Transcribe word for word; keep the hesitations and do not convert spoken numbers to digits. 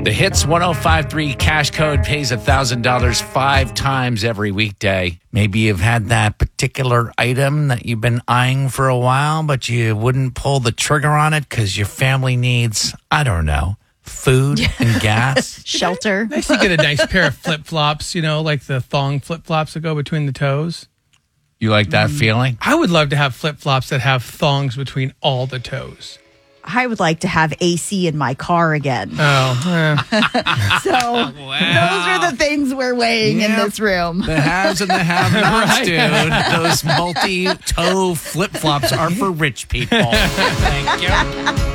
The Hits one oh five point three cash code pays one thousand dollars five times every weekday. Maybe you've had that particular item that you've been eyeing for a while, but you wouldn't pull the trigger on it because your family needs, I don't know, food and gas. Shelter. Nice to get a nice pair of flip-flops, you know, like the thong flip-flops that go between the toes. You like that mm. feeling? I would love to have flip-flops that have thongs between all the toes. I would like to have A C in my car again. Oh, eh. So wow. Those are the things we're weighing yep. in this room. The haves and the have-nots, right. dude. Those multi-toe flip-flops are for rich people. Thank you.